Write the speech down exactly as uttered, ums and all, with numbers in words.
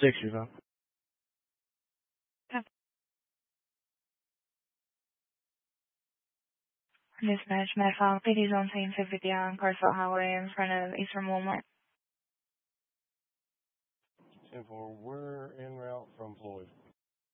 Sixers, huh? Dispatch, Medfog, P D Zone Team fifty on Carsville Highway in front of Eastern Walmart. ten four, we're en route from Floyd.